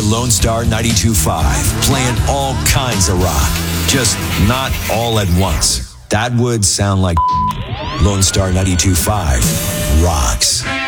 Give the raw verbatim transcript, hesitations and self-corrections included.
hear Lone Star ninety-two point five playing all kinds of rock, just not all at once. That would sound like Lone Star ninety-two point five rocks.